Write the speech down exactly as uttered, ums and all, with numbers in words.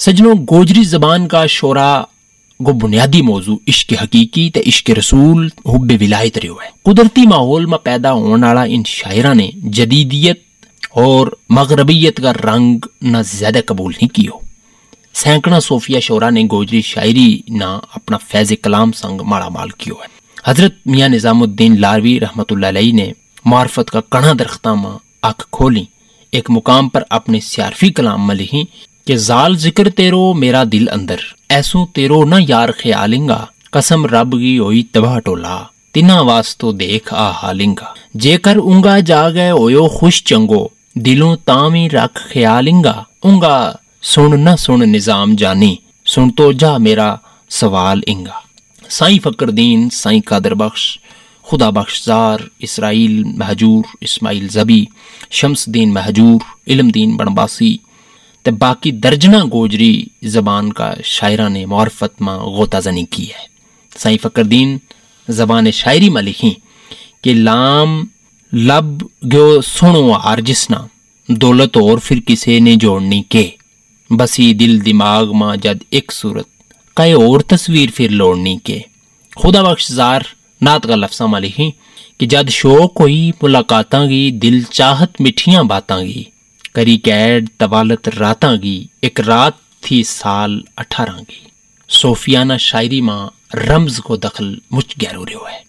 سجنوں، گوجری زبان کا شعرا گو بنیادی موضوع عشق حقیقی تے عشق رسول حب ولایت رہو ہے۔ قدرتی ماحول میں پیدا ہونے والا ان شاعرہ نے جدیدیت اور مغربیت کا رنگ نہ زیادہ قبول نہیں کیو۔ سینکڑا صوفیہ شعرا نے گوجری شاعری نہ اپنا فیض کلام سنگ مالا مال کیو ہے۔ حضرت میاں نظام الدین لاروی رحمۃ اللہ علیہ نے معرفت کا کڑا درختہ ماں آنکھ کھولی، ایک مقام پر اپنے سیارفی کلام میں لکھی کہ زال ذکر تیرو میرا دل اندر، ایسو تیرو نہ یار خیالنگا، قسم رب گی ہوئی تباہ ٹولا، تنا واسطو دیکھ آ حالنگا، جے کر اونگا جا گئے ہویو خوش چنگو، دلوں تامی رکھ خیالنگا، اونگا سن نہ سن نظام جانی، سن تو جا میرا سوال انگا۔ سائیں فقر دین، سائیں قادر بخش، خدا بخش زار، اسرائیل مہجور، اسماعیل زبی، شمس دین مہجور، علم دین بنباسی تے باقی درجنہ گوجری زبان کا شاعرہ نے معرفت میں غوطہ زنی کی ہے۔ سائیں فقر دین زبان شاعری میں لکھی کہ لام لب گو سنو ہار جسنا، دولت اور پھر کسے نے جوڑنی کے، بسی دل دماغ ماں جد ایک صورت، کئی اور تصویر پھر لوڑنی کے۔ خدا بخش زار نعت کا لفظہ میں لکھی کہ جد شوق ہوئی ملاقاتاں گی، دل چاہت مٹھیاں باتاں گی، کری قید طوالت راتاں گی، ایک رات تھی سال اٹھارہ گی۔ صوفیانہ شاعری ماں رمز کو دخل مجھ گہرو رہو ہے۔